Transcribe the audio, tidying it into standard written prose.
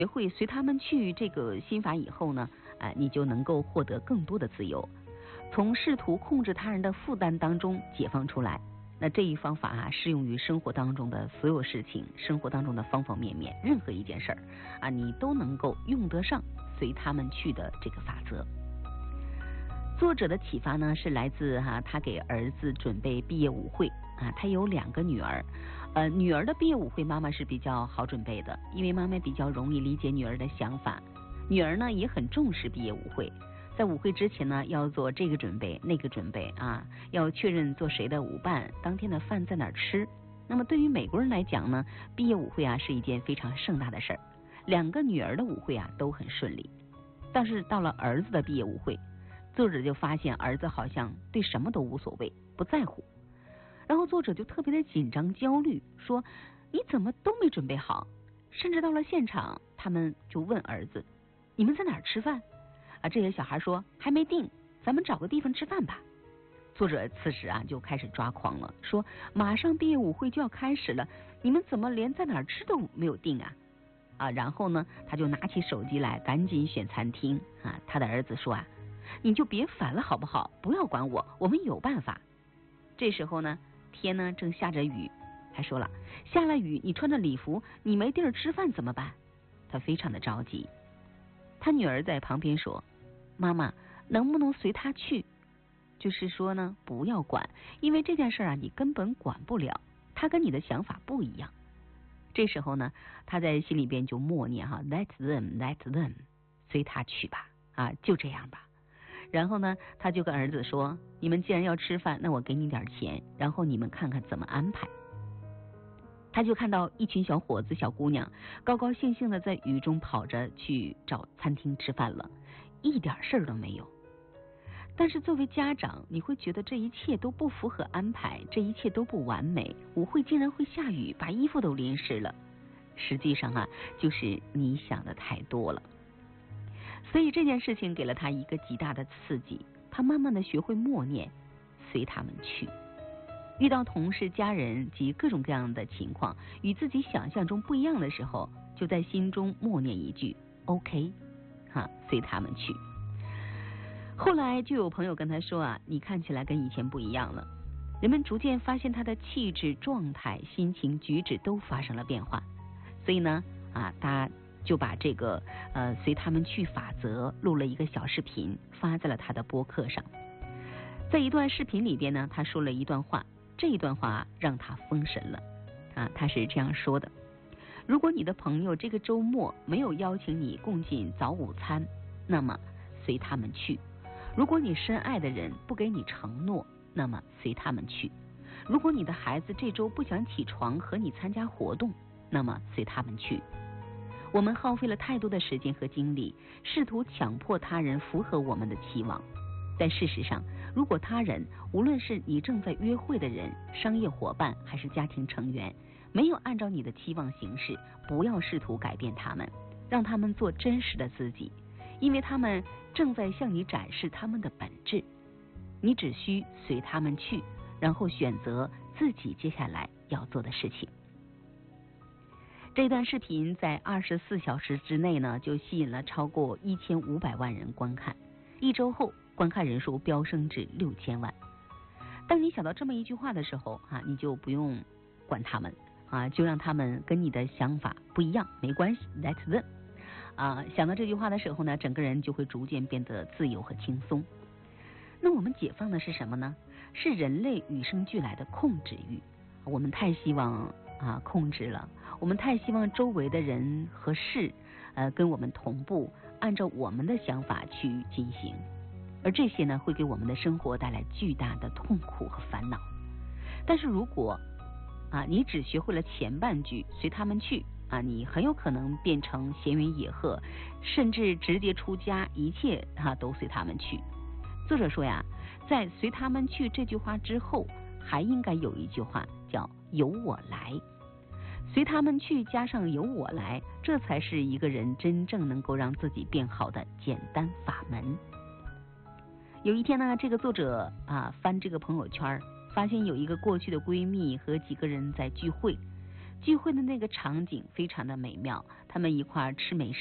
学会随他们去这个心法以后呢，你就能够获得更多的自由，从试图控制他人的负担当中解放出来。那这一方法适用于生活当中的所有事情，生活当中的方方面面，任何一件事儿你都能够用得上随他们去的这个法则。作者的启发呢是来自他给儿子准备毕业舞会他有2个女儿，女儿的毕业舞会妈妈是比较好准备的，因为妈妈比较容易理解女儿的想法。女儿呢也很重视毕业舞会，在舞会之前呢要做这个准备那个准备要确认做谁的舞伴，当天的饭在哪儿吃。那么对于美国人来讲呢，毕业舞会是一件非常盛大的事儿，2个女儿的舞会都很顺利。但是到了儿子的毕业舞会，作者就发现儿子好像对什么都无所谓，不在乎。然后作者就特别的紧张焦虑，说你怎么都没准备好。甚至到了现场，他们就问儿子，你们在哪儿吃饭这些小孩说还没定，咱们找个地方吃饭吧。作者此时就开始抓狂了，说马上毕业舞会就要开始了，你们怎么连在哪儿吃都没有定然后呢他就拿起手机来赶紧选餐厅他的儿子说你就别烦了好不好，不要管我，我们有办法。这时候呢天呢正下着雨，他说了，下了雨你穿着礼服，你没地儿吃饭怎么办？他非常的着急。他女儿在旁边说，妈妈能不能随他去，就是说呢不要管，因为这件事你根本管不了，他跟你的想法不一样。这时候呢他在心里边就默念let them 随他去吧就这样吧。然后呢他就跟儿子说，你们既然要吃饭，那我给你点钱，然后你们看看怎么安排。他就看到一群小伙子小姑娘高高兴兴的在雨中跑着去找餐厅吃饭了，一点事儿都没有。但是作为家长，你会觉得这一切都不符合安排，这一切都不完美，舞会竟然会下雨，把衣服都淋湿了。实际上就是你想的太多了。所以这件事情给了他一个极大的刺激，他慢慢的学会默念随他们去。遇到同事家人及各种各样的情况与自己想象中不一样的时候，就在心中默念一句 OK 随他们去。后来就有朋友跟他说你看起来跟以前不一样了。人们逐渐发现他的气质状态心情举止都发生了变化。所以呢他就把这个随他们去法则录了一个小视频，发在了他的播客上。在一段视频里边呢，他说了一段话，这一段话让他封神了他是这样说的，如果你的朋友这个周末没有邀请你共进早午餐，那么随他们去。如果你深爱的人不给你承诺，那么随他们去。如果你的孩子这周不想起床和你参加活动，那么随他们去。我们耗费了太多的时间和精力，试图强迫他人符合我们的期望。但事实上，如果他人，无论是你正在约会的人、商业伙伴还是家庭成员，没有按照你的期望行事，不要试图改变他们，让他们做真实的自己，因为他们正在向你展示他们的本质。你只需随他们去，然后选择自己接下来要做的事情。这段视频在24小时之内呢，就吸引了超过1500万人观看，1周后观看人数飙升至6000万。当你想到这么一句话的时候你就不用管他们就让他们跟你的想法不一样，没关系 let them想到这句话的时候呢，整个人就会逐渐变得自由和轻松。那我们解放的是什么呢？是人类与生俱来的控制欲。我们太希望控制了，我们太希望周围的人和事跟我们同步，按照我们的想法去进行，而这些呢会给我们的生活带来巨大的痛苦和烦恼。但是如果你只学会了前半句随他们去你很有可能变成闲云野鹤，甚至直接出家，一切都随他们去。作者说在随他们去这句话之后，还应该有一句话叫由我来。随他们去加上由我来，这才是一个人真正能够让自己变好的简单法门。有一天呢，这个作者翻这个朋友圈，发现有一个过去的闺蜜和几个人在聚会， 聚会的那个场景非常的美妙，他们一块儿吃美食。